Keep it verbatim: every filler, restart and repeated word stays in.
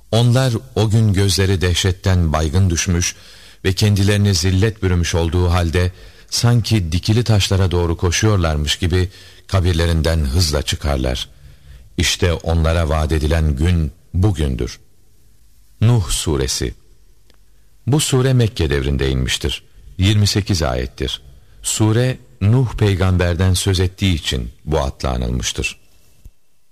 Onlar o gün gözleri dehşetten baygın düşmüş ve kendilerini zillet bürümüş olduğu halde sanki dikili taşlara doğru koşuyorlarmış gibi kabirlerinden hızla çıkarlar. İşte onlara vaat edilen gün bugündür. Nuh Suresi. Bu sure Mekke devrinde inmiştir. yirmi sekiz ayettir. Sure Nuh peygamberden söz ettiği için bu adla anılmıştır.